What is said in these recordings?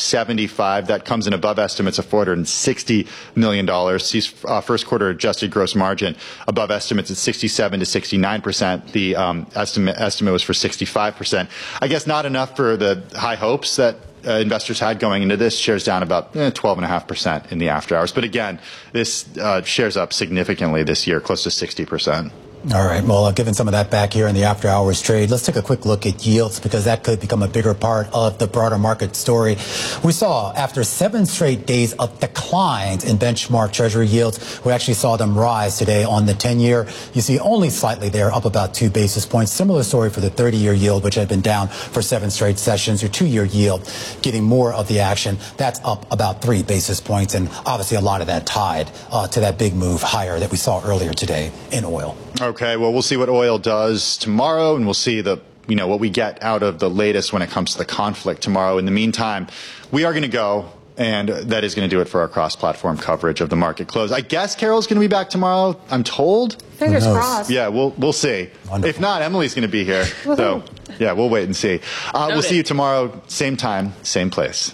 $475. That comes in above estimates of $460 million. Sees first quarter adjusted gross margin above estimates at 67 to 69%. The estimate was for 65%. I guess not enough for the high hopes that investors had going into this. Shares down about 12.5% in the after hours. But again, this shares up significantly this year, close to 60%. All right. Well, given some of that back here in the after hours trade, let's take a quick look at yields because that could become a bigger part of the broader market story. We saw after 7 straight days of declines in benchmark treasury yields, we actually saw them rise today on the 10-year. You see only slightly there, up about 2 basis points. Similar story for the 30-year yield, which had been down for 7 straight sessions. Your 2-year yield getting more of the action. That's up about 3 basis points. And obviously a lot of that tied to that big move higher that we saw earlier today in oil. Okay, well, we'll see what oil does tomorrow, and we'll see what we get out of the latest when it comes to the conflict tomorrow. In the meantime, we are going to go, and that is going to do it for our cross-platform coverage of the market close. I guess Carol's going to be back tomorrow, I'm told. Fingers crossed. Yeah, we'll see. Wonderful. If not, Emily's going to be here. So, yeah, we'll wait and see. We'll see you tomorrow, same time, same place.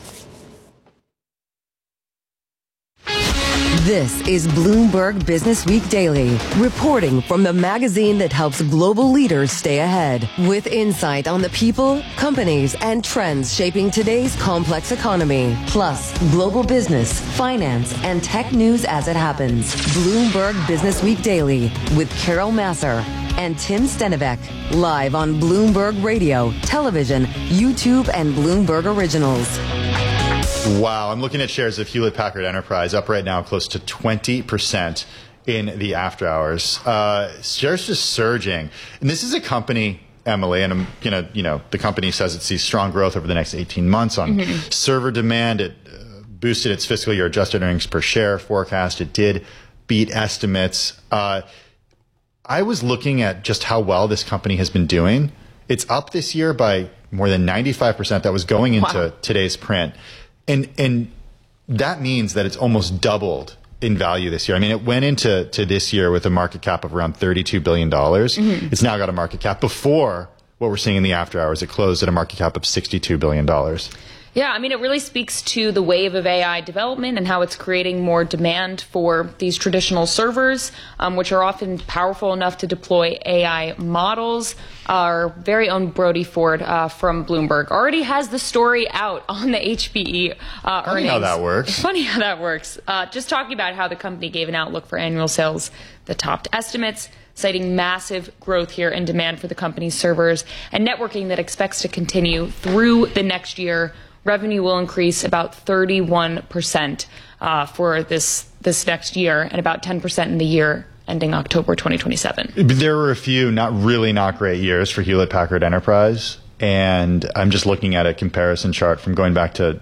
This is Bloomberg Business Week Daily, reporting from the magazine that helps global leaders stay ahead, with insight on the people, companies, and trends shaping today's complex economy, plus global business, finance, and tech news as it happens. Bloomberg Business Week Daily with Carol Massar and Tim Stenivek, live on Bloomberg Radio, television, YouTube, and Bloomberg Originals. Wow, I'm looking at shares of Hewlett-Packard Enterprise up right now close to 20% in the after hours. Shares just surging. And this is a company, Emily, and I'm gonna, the company says it sees strong growth over the next 18 months on server demand. It boosted its fiscal year adjusted earnings per share forecast. It did beat estimates. I was looking at just how well this company has been doing. It's up this year by more than 95%. That was going into today's print. And that means that it's almost doubled in value this year. I mean, it went into this year with a market cap of around $32 billion. It's now got a market cap before what we're seeing in the after hours. It closed at a market cap of $62 billion. Yeah, I mean, it really speaks to the wave of AI development and how it's creating more demand for these traditional servers, which are often powerful enough to deploy AI models. Our very own Brody Ford from Bloomberg already has the story out on the HPE earnings. Funny how that works. Funny how that works. Just talking about how the company gave an outlook for annual sales that topped estimates, citing massive growth here in demand for the company's servers and networking that expects to continue through the next year. Revenue will increase about 31% for this next year and about 10% in the year ending October 2027. There were a few not great years for Hewlett-Packard Enterprise. And I'm just looking at a comparison chart from going back to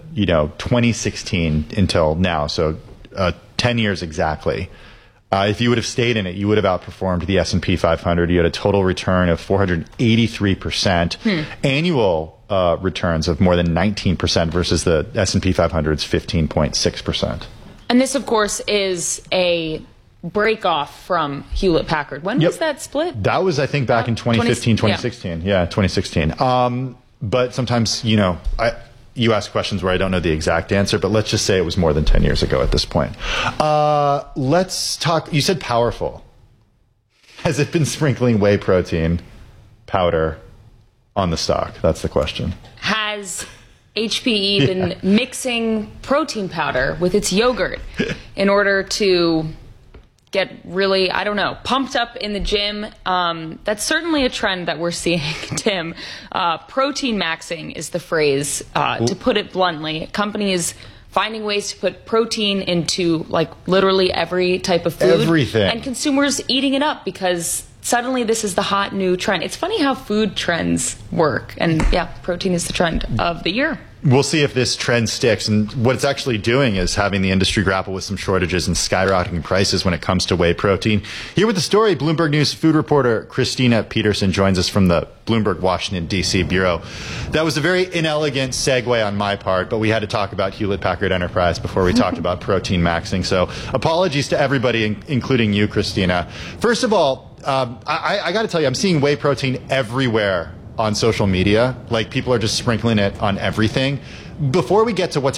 2016 until now. So 10 years exactly. If you would have stayed in it, you would have outperformed the S&P 500. You had a total return of 483%, annual returns of more than 19% versus the S&P 500's 15.6%. And this, of course, is a break off from Hewlett-Packard. When was that split? That was, I think, back in 2015, 2016. Yeah, 2016. But sometimes, you ask questions where I don't know the exact answer, but let's just say it was more than 10 years ago at this point. Let's talk. You said powerful. Has it been sprinkling whey protein powder on the stock? That's the question. Has HPE been mixing protein powder with its yogurt in order to get really, pumped up in the gym? That's certainly a trend that we're seeing, Tim. Protein maxing is the phrase, to put it bluntly. Companies finding ways to put protein into literally every type of food. Everything. And consumers eating it up because suddenly this is the hot new trend. It's funny how food trends work. And protein is the trend of the year. We'll see if this trend sticks. And what it's actually doing is having the industry grapple with some shortages and skyrocketing prices when it comes to whey protein. Here with the story, Bloomberg News food reporter Christina Peterson joins us from the Bloomberg Washington, D.C. bureau. That was a very inelegant segue on my part, but we had to talk about Hewlett-Packard Enterprise before we talked about protein maxing. So apologies to everybody, including you, Christina. First of all, I got to tell you, I'm seeing whey protein everywhere on social media. People are just sprinkling it on everything. Before we get to what's